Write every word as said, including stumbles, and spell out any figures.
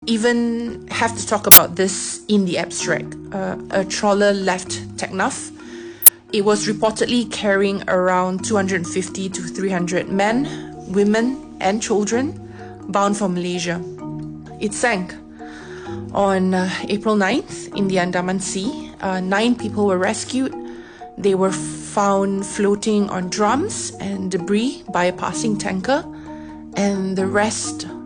even have to talk about this in the abstract. Uh, a trawler left Teknaf. It was reportedly carrying around two hundred fifty to three hundred men, women and children bound for Malaysia. It sank on uh, April ninth in the Andaman Sea. Uh, nine people were rescued. They were found floating on drums and debris by a passing tanker, and the rest